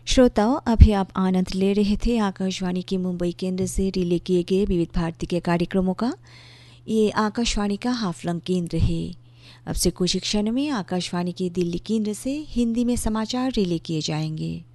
श्रोताओं, अभी आप आनंद ले रहे थे आकाशवाणी के मुंबई केंद्र से रिले किए गए विविध भारती के कार्यक्रमों का। ये आकाशवाणी का हाफलंग केंद्र है। अब से कुछ क्षण में आकाशवाणी के दिल्ली केंद्र से हिंदी में समाचार रिले किए जाएंगे।